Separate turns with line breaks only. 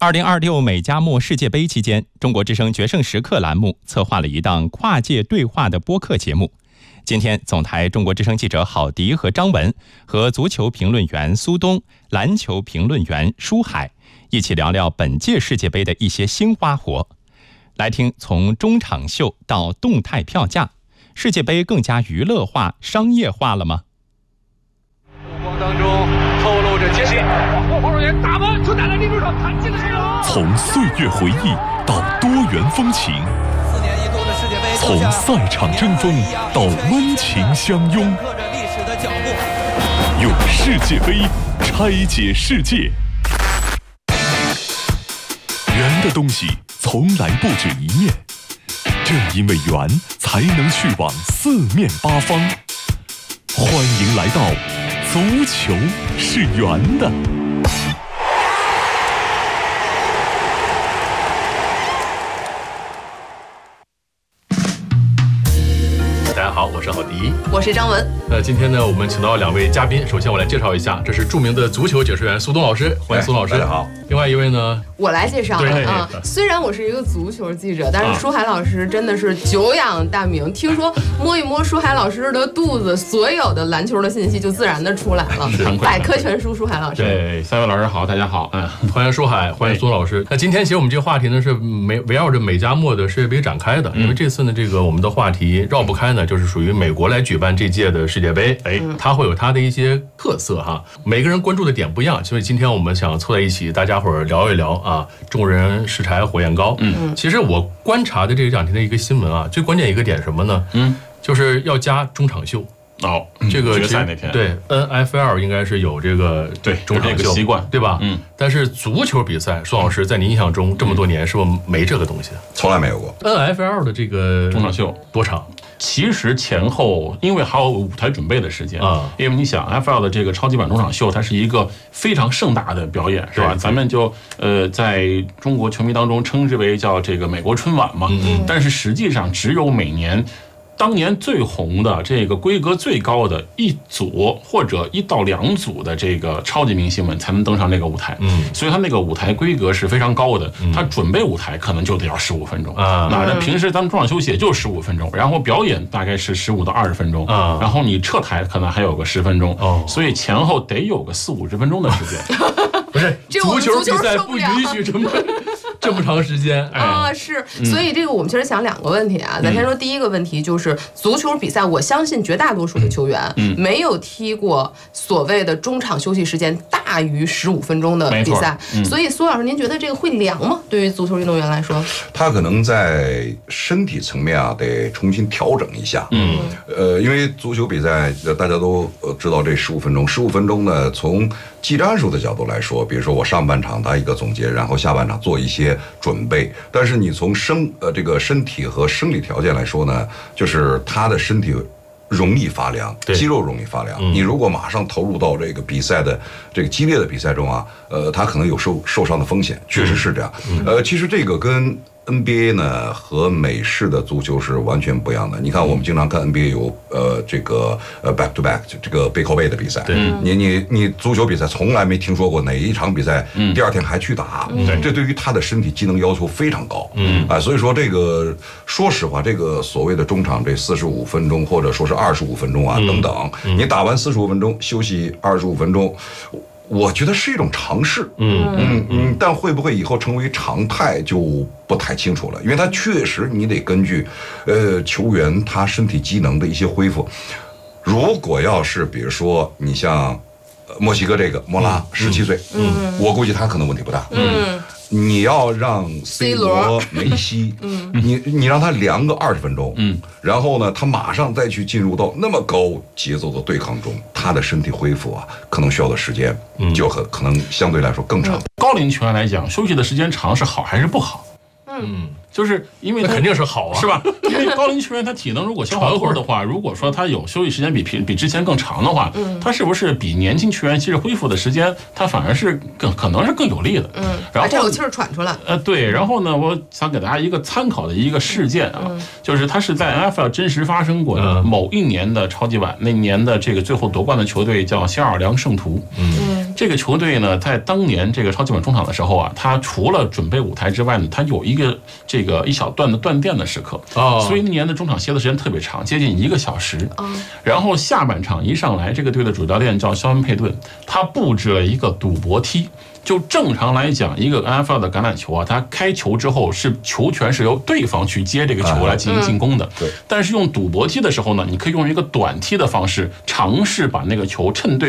2026美加墨世界杯期间，中国之声决胜时刻栏目策划了一档跨界对话的播客节目。今天，总台中国之声记者郝迪和张文和足球评论员苏东、篮球评论员舒海一起聊聊本届世界杯的一些新花活。来听从中场秀到动态票价，世界杯更加娱乐化、商业化了吗？
目光当中透露着艰辛，黄守元打门，球打在立柱上，弹进了球。
从岁月回忆到多元风情
，4年一度的世界杯，
从赛场争锋到温情相拥，
刻着历史的脚步，
用世界杯拆解世界。圆的东西从来不止一面，正因为圆，才能去往四面八方。欢迎来到足球是圆的。
大家好，我是郝迪，
我是张文。
今天呢，我们请到2位嘉宾。首先我来介绍一下，这是著名的足球解说员苏东老师，欢迎苏东老师。
大家好。
另外一位呢，
我来介绍啊。虽然我是一个足球记者，但是舒海老师真的是久仰大名。听说摸一摸舒海老师的肚子，所有的篮球的信息就自然的出来了。百科全书，舒海老师。
对，3位老师好，大家好，欢迎舒海，欢迎苏老师。那今天其实我们这个话题呢是围绕着美加墨的世界杯展开的，因为这次呢，这个我们的话题绕不开呢，就是属于美国来举办这届的世界杯，它会有它的一些特色哈，每个人关注的点不一样，所以今天我们想凑在一起，大家伙儿聊一聊啊，众人拾柴火焰高。其实我观察的这2天的一个新闻啊，最关键一个点什么呢？就是要加中场秀。这个
决赛那天，
对 NFL 应该是有这个中场秀
习惯，
对吧？但是足球比赛，苏老师在您印象中这么多年是不是没这个东西？
从来没有过。
NFL 的这个
中场秀
多长？
其实前后，因为还有舞台准备的时间啊，因为你想 NFL 的这个超级版中场秀，它是一个非常盛大的表演，是吧？咱们就在中国球迷当中称之为叫这个美国春晚嘛，但是实际上只有每年。当年最红的这个规格最高的一组或者1到2组的这个超级明星们才能登上那个舞台，所以他那个舞台规格是非常高的，他准备舞台可能就得要15分钟啊。那平时咱们中场休息也就15分钟，然后表演大概是15到20分钟啊，然后你撤台可能还有个10分钟，所以前后得有个40-50分钟的时间。
不是足球比赛不允许这么长时间
啊，是，所以这个我们其实想2个问题啊。咱先说第一个问题，就是足球比赛，我相信绝大多数的球员没有踢过所谓的中场休息时间大于15分钟的比赛，所以苏老师，您觉得这个会凉吗？对于足球运动员来说，
他可能在身体层面啊得重新调整一下。因为足球比赛大家都知道这15分钟，15分钟呢，从技战术的角度来说，比如说我上半场打一个总结，然后下半场做一些准备。但是你从这个身体和生理条件来说呢，就是他的身体容易发凉，肌肉容易发凉。你如果马上投入到这个比赛的这个激烈的比赛中啊，他可能有受伤的风险，确实是这样。其实这个跟NBA 呢和美式的足球是完全不一样的。你看，我们经常看 NBA 有这个back to back 这个背靠背的比赛。你足球比赛从来没听说过哪一场比赛第2天还去打。这对于他的身体机能要求非常高。所以说这个说实话，这个所谓的中场这45分钟或者说是25分钟啊等等，你打完45分钟休息25分钟。我觉得是一种尝试，但会不会以后成为常态就不太清楚了，因为它确实你得根据，球员他身体机能的一些恢复。如果要是比如说你像，墨西哥这个莫拉17岁，我估计他可能问题不大，你要让 C 罗、梅西，你让他凉个20分钟，然后呢，他马上再去进入到那么高节奏的对抗中，他的身体恢复啊，可能需要的时间就可能相对来说更长。
高龄球员来讲，休息的时间长是好还是不好？就是因为
那肯定是好啊，
是吧？因为高龄球员他体能如果消耗多的话，如果说他有休息时间比之前更长的话，他是不是比年轻球员其实恢复的时间，他反而是可能是更有利的。
然后这口气儿喘出来。
对，然后呢，我想给大家一个参考的一个事件啊，就是它是在 NFL 真实发生过的某一年的超级碗，那年的这个最后夺冠的球队叫新奥尔良圣徒。 这个球队呢，在当年这个超级碗中场的时候啊，他除了准备舞台之外呢，他有一个一小段的断电的时刻所以那年的中场歇的时间特别长，接近1个小时然后下半场一上来，这个队的主教练叫肖恩佩顿，他布置了一个赌博梯。就正常来讲，一个 NFL 的橄榄球啊，它开球之后是球权是由对方去接这个球来进行进攻的。但是用赌博踢的时候呢，你可以用一个短踢的方式尝试把那个球趁对